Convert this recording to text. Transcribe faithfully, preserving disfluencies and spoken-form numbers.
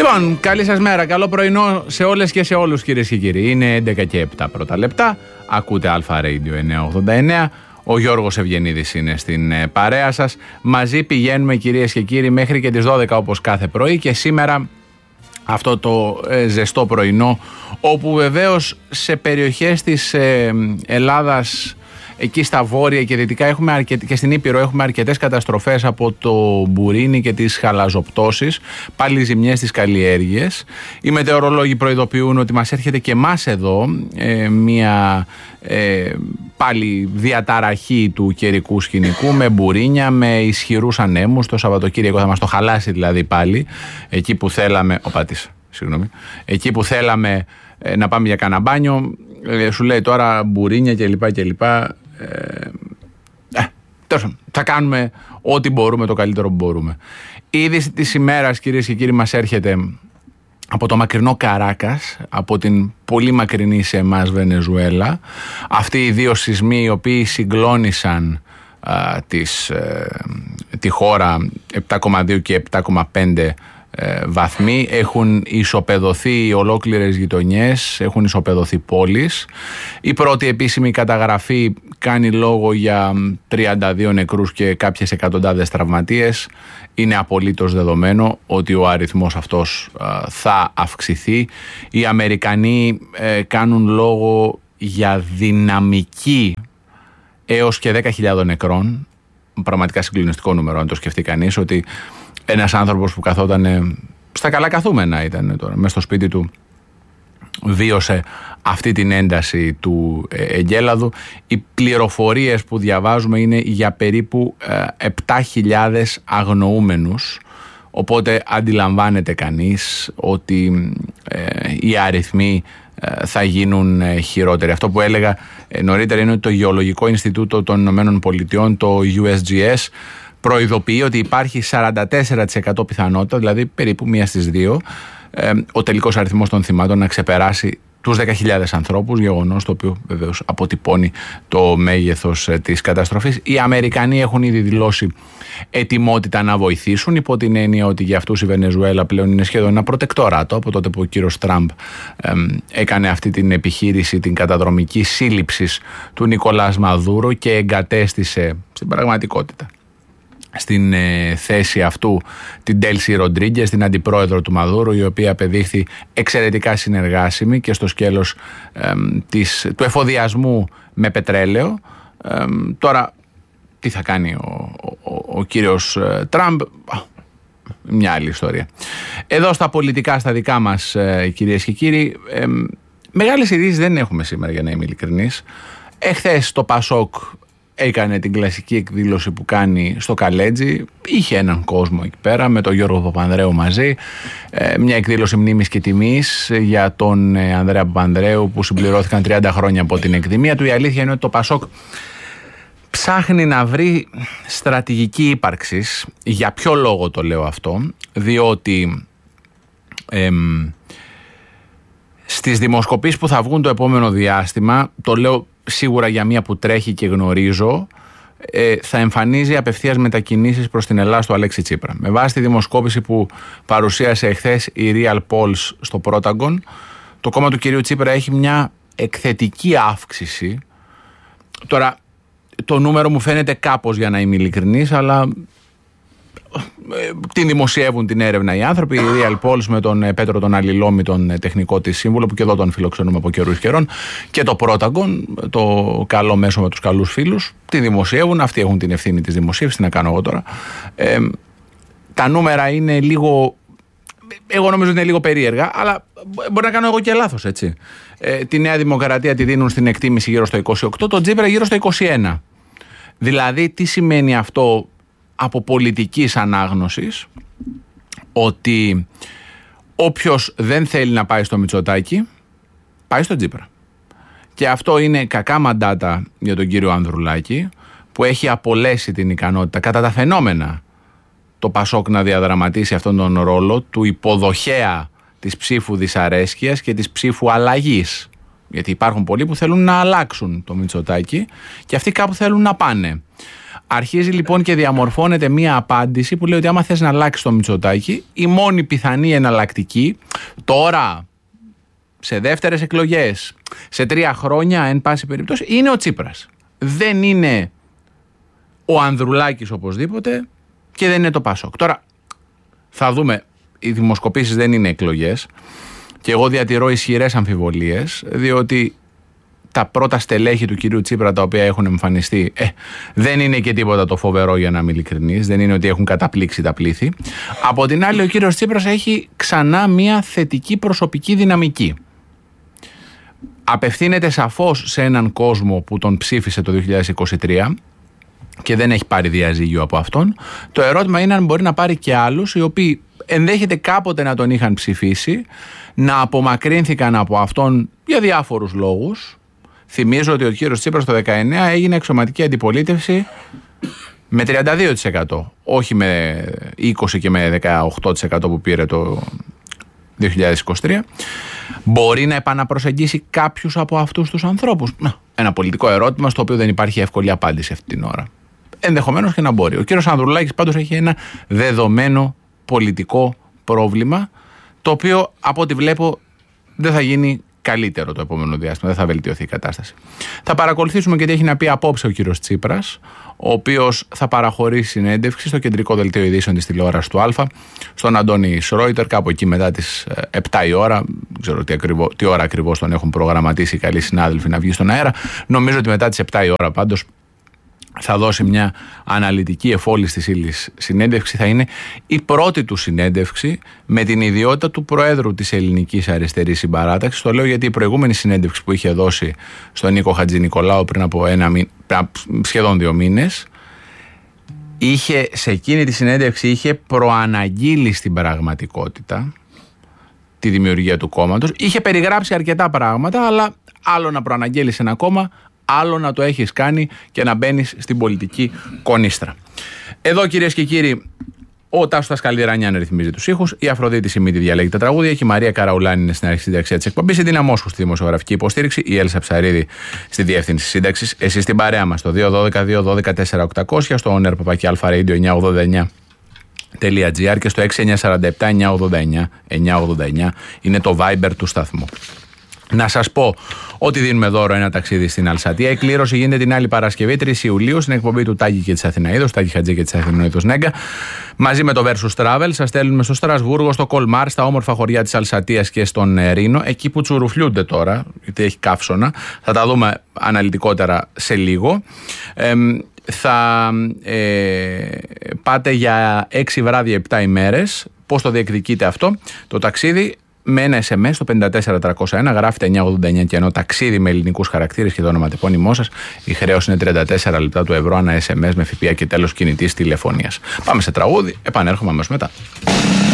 Λοιπόν, καλή σας μέρα, καλό πρωινό σε όλες και σε όλους, κυρίες και κύριοι. Είναι έντεκα και επτά πρώτα λεπτά, ακούτε Αλφα Radio εννιακόσια ογδόντα εννέα. Ο Γιώργος Ευγενίδης είναι στην παρέα σας. Μαζί πηγαίνουμε, κυρίες και κύριοι, μέχρι και τις δώδεκα όπως κάθε πρωί, και σήμερα αυτό το ε, ζεστό πρωινό, όπου βεβαίως σε περιοχές της ε, Ελλάδας, εκεί στα βόρεια και δυτικά έχουμε αρκετ... και στην Ήπειρο έχουμε αρκετές καταστροφές από το μπουρίνι και τις χαλαζοπτώσεις, πάλι ζημιές στις καλλιέργειες. Οι μετεωρολόγοι προειδοποιούν ότι μας έρχεται και εμάς εδώ ε, μια ε, πάλι διαταραχή του καιρικού σκηνικού, με μπουρίνια, με ισχυρούς ανέμους. Το Σαββατοκύριακο θα μας το χαλάσει δηλαδή πάλι, εκεί που θέλαμε, ο πατής, συγγνώμη, εκεί που θέλαμε ε, να πάμε για κανένα μπάνιο, ε, σου λέει τώρα μπουρίνια κλπ. κλπ. Ε, ε, τόσο, θα κάνουμε ό,τι μπορούμε, το καλύτερο που μπορούμε. Η είδηση της ημέρας, κυρίες και κύριοι, μας έρχεται από το μακρινό Καράκας, από την πολύ μακρινή σε εμάς Βενεζουέλα. Αυτοί οι δύο σεισμοί οι οποίοι συγκλώνησαν α, τις, ε, τη χώρα επτά κόμμα δύο και επτά κόμμα πέντε ε, βαθμοί, έχουν ισοπεδωθεί ολόκληρες γειτονιές, έχουν ισοπεδωθεί πόλεις. Η πρώτη επίσημη καταγραφή κάνει λόγο για τριάντα δύο νεκρούς και κάποιες εκατοντάδες τραυματίες. Είναι απολύτως δεδομένο ότι ο αριθμός αυτός α, θα αυξηθεί. Οι Αμερικανοί ε, κάνουν λόγο για δυναμική έως και δέκα χιλιάδες νεκρών. Πραγματικά συγκλονιστικό νούμερο, αν το σκεφτεί κανείς, ότι ένας άνθρωπος που καθόταν ε, στα καλά καθούμενα ήταν τώρα, μέσα στο σπίτι του, βίωσε αυτή την ένταση του ε, εγκέλαδου. Οι πληροφορίες που διαβάζουμε είναι για περίπου ε, επτά χιλιάδες αγνοούμενους, οπότε αντιλαμβάνεται κανείς ότι ε, οι αριθμοί ε, θα γίνουν ε, χειρότεροι. Αυτό που έλεγα ε, νωρίτερα είναι ότι το Γεωλογικό Ινστιτούτο των Ηνωμένων Πολιτειών, το γιου ες τζι ες, προειδοποιεί ότι υπάρχει σαράντα τέσσερα τοις εκατό πιθανότητα, δηλαδή περίπου μία στις δύο, ε, ο τελικός αριθμός των θυμάτων να ξεπεράσει τους δέκα χιλιάδες ανθρώπους, γεγονός το οποίο βεβαίως αποτυπώνει το μέγεθος ε, της καταστροφής. Οι Αμερικανοί έχουν ήδη δηλώσει ετοιμότητα να βοηθήσουν, υπό την έννοια ότι για αυτούς η Βενεζουέλα πλέον είναι σχεδόν ένα προτεκτοράτο, από τότε που ο κύριος Τραμπ ε, έκανε αυτή την επιχείρηση, την καταδρομική σύλληψη του Νικολάς Μαδούρο, και εγκατέστησε στην πραγματικότητα στην ε, θέση αυτού την Ντέλσι Ροντρίγκες, την αντιπρόεδρο του Μαδούρου, η οποία απεδείχθη εξαιρετικά συνεργάσιμη και στο σκέλος ε, της, του εφοδιασμού με πετρέλαιο. Ε, τώρα τι θα κάνει ο, ο, ο κύριος ε, Τραμπ, μια άλλη ιστορία. Εδώ στα πολιτικά, στα δικά μας, ε, κυρίες και κύριοι, ε, μεγάλες ειδήσεις δεν έχουμε σήμερα, για να είμαι ειλικρινής. Εχθές το Πασόκ έκανε την κλασική εκδήλωση που κάνει στο Καλέτζι. Είχε έναν κόσμο εκεί πέρα με τον Γιώργο Παπανδρέου μαζί. Ε, μια εκδήλωση μνήμης και τιμής για τον ε, Ανδρέα Παπανδρέου, που συμπληρώθηκαν τριάντα χρόνια από την εκδημία του. Η αλήθεια είναι ότι το Πασόκ ψάχνει να βρει στρατηγική ύπαρξης. Για ποιο λόγο το λέω αυτό? Διότι ε, στις δημοσκοπήσεις που θα βγουν το επόμενο διάστημα, το λέω σίγουρα για μία που τρέχει και γνωρίζω, ε, θα εμφανίζει απευθείας μετακινήσεις προς την Ελλάδα του Αλέξη Τσίπρα. Με βάση τη δημοσκόπηση που παρουσίασε εχθές η Real Polls στο Protagon, το κόμμα του κυρίου Τσίπρα έχει μια εκθετική αύξηση. Τώρα, το νούμερο μου φαίνεται κάπως, για να είμαι ειλικρινής, αλλά την δημοσιεύουν την έρευνα οι άνθρωποι. Η Real Polls με τον Πέτρο τον Αλληλόμη, τον τεχνικό της σύμβουλο, που και εδώ τον φιλοξενούμε από καιρούς καιρών, και το Protagon, το καλό μέσο με τους καλούς φίλους, τη δημοσιεύουν. Αυτοί έχουν την ευθύνη της δημοσίευσης, τι να κάνω εγώ τώρα. Ε, τα νούμερα είναι λίγο, εγώ νομίζω ότι είναι λίγο περίεργα, αλλά μπορεί να κάνω εγώ και λάθος, έτσι. Ε, τη Νέα Δημοκρατία τη δίνουν στην εκτίμηση γύρω στο είκοσι οκτώ, τον Τσίπρα γύρω στο είκοσι ένα. Δηλαδή, τι σημαίνει αυτό από πολιτικής ανάγνωσης? Ότι όποιος δεν θέλει να πάει στο Μητσοτάκη, πάει στο Τσίπρα. Και αυτό είναι κακά μαντάτα για τον κύριο Ανδρουλάκη, που έχει απολέσει την ικανότητα, κατά τα φαινόμενα, το Πασόκ να διαδραματίσει αυτόν τον ρόλο του υποδοχέα της ψήφου δυσαρέσκειας και της ψήφου αλλαγής. Γιατί υπάρχουν πολλοί που θέλουν να αλλάξουν το Μητσοτάκη και αυτοί κάπου θέλουν να πάνε. Αρχίζει λοιπόν και διαμορφώνεται μία απάντηση που λέει ότι άμα θες να αλλάξεις το Μητσοτάκη, η μόνη πιθανή εναλλακτική τώρα, σε δεύτερες εκλογές, σε τρία χρόνια, εν πάση περιπτώσει, είναι ο Τσίπρας. Δεν είναι ο Ανδρουλάκης οπωσδήποτε και δεν είναι το Πασόκ. Τώρα θα δούμε, οι δημοσκοπήσεις δεν είναι εκλογές και εγώ διατηρώ ισχυρές αμφιβολίες, διότι τα πρώτα στελέχη του κυρίου Τσίπρα τα οποία έχουν εμφανιστεί ε, δεν είναι και τίποτα το φοβερό, για να είμαι ειλικρινής, δεν είναι ότι έχουν καταπλήξει τα πλήθη. Από την άλλη, ο κύριος Τσίπρας έχει ξανά μια θετική προσωπική δυναμική. Απευθύνεται σαφώς σε έναν κόσμο που τον ψήφισε το δύο χιλιάδες είκοσι τρία και δεν έχει πάρει διαζύγιο από αυτόν. Το ερώτημα είναι αν μπορεί να πάρει και άλλους οι οποίοι ενδέχεται κάποτε να τον είχαν ψηφίσει, να απομακρύνθηκαν από αυτόν για διάφορους λόγους. Θυμίζω ότι ο κύριος Τσίπρας το δεκαεννέα έγινε εξωματική αντιπολίτευση με τριάντα δύο τοις εκατό, όχι με είκοσι τοις εκατό και με δεκαοκτώ τοις εκατό που πήρε το δύο χιλιάδες είκοσι τρία. Μπορεί να επαναπροσεγγίσει κάποιους από αυτούς τους ανθρώπους? Να, ένα πολιτικό ερώτημα στο οποίο δεν υπάρχει εύκολη απάντηση αυτή την ώρα. Ενδεχομένως και να μπορεί. Ο κύριος Ανδρουλάκης πάντως έχει ένα δεδομένο πολιτικό πρόβλημα, το οποίο από ό,τι βλέπω δεν θα γίνει καλύτερο το επόμενο διάστημα, δεν θα βελτιωθεί η κατάσταση. Θα παρακολουθήσουμε και τι έχει να πει απόψε ο κύριος Τσίπρας, ο οποίος θα παραχωρήσει συνέντευξη στο κεντρικό δελτίο ειδήσεων της τηλεόρασης του Α, στον Αντώνη Σρόιτερ, κάπου εκεί μετά τις επτά η ώρα. Δεν ξέρω τι, ακριβώς, τι ώρα ακριβώς τον έχουν προγραμματίσει οι καλοί συνάδελφοι να βγει στον αέρα. Νομίζω ότι μετά τις επτά η ώρα πάντως θα δώσει μια αναλυτική εφόλης της ύλης συνέντευξη. Θα είναι η πρώτη του συνέντευξη με την ιδιότητα του Προέδρου της Ελληνικής Αριστερής Συμπαράταξης. Το λέω γιατί η προηγούμενη συνέντευξη που είχε δώσει στον Νίκο Χατζηνικολάου πριν από ένα μη, σχεδόν δύο μήνες, είχε, σε εκείνη τη συνέντευξη είχε προαναγγείλει στην πραγματικότητα τη δημιουργία του κόμματος. Είχε περιγράψει αρκετά πράγματα, αλλά άλλο να προαναγγέλεις ένα κόμμα, άλλο να το έχεις κάνει και να μπαίνεις στην πολιτική κονίστρα. Εδώ, κυρίες και κύριοι, ο Τάσος Τασκαλιρανιάν ρυθμίζει τους ήχους, η Αφροδίτη Σιμίτη διαλέγει τα τραγούδια και η Μαρία Καραουλάνη είναι στην αρχισυνταξία της εκπομπής, η Τίνα Μόσχου στη δημοσιογραφική υποστήριξη, η Έλσα Ψαρίδη στη διεύθυνση σύνταξης. Εσείς στην παρέα μας στο δύο ένα δύο, δύο ένα δύο, τέσσερα οκτακόσια, στο owner παπάκι αλφα-radio εννιακόσια ογδόντα εννιά τελεία τζι άρ και στο έξι εννιά τέσσερα επτά εννιακόσια ογδόντα εννιά εννιακόσια ογδόντα εννιά είναι το Viber του σταθμού. Να σας πω ότι δίνουμε δώρο ένα ταξίδι στην Αλσατία. Η εκκλήρωση γίνεται την άλλη Παρασκευή, τρεις Ιουλίου, στην εκπομπή του Τάκη και της Αθηναίδος, Τάκη Χατζή και της Αθηναίδος Νέγκα. Μαζί με το Versus Travel σας στέλνουμε στο Στρασβούργο, στο Κολμάρ, στα όμορφα χωριά της Αλσατίας και στον Ρήνο, εκεί που τσουρουφλούνται τώρα, γιατί έχει καύσωνα. Θα τα δούμε αναλυτικότερα σε λίγο. Ε, θα ε, πάτε για έξι βράδια, επτά ημέρες. Πώς το διεκδικείτε αυτό το ταξίδι? Με ένα ες εμ ες στο πέντε τέσσερα τριακόσια ένα, γράφετε εννιακόσια ογδόντα εννιά και ενώ ταξίδι με ελληνικούς χαρακτήρες και το ονοματεπώνυμό σας. Η χρέωση είναι τριάντα τέσσερα λεπτά του ευρώ ανά ες εμ ες με ΦΠΑ και τέλος κινητής τηλεφωνίας. Πάμε σε τραγούδι, επανέρχομαι αμέσως μετά.